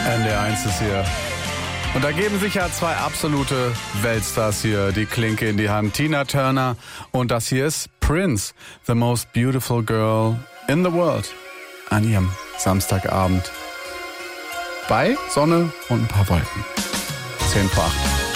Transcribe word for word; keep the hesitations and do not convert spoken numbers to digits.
N D R eins ist hier. Und da geben sich ja zwei absolute Weltstars hier die Klinke in die Hand. Tina Turner und das hier ist Prince, the most beautiful girl in the world. An ihrem Samstagabend. Bei Sonne und ein paar Wolken. Zehn vor acht.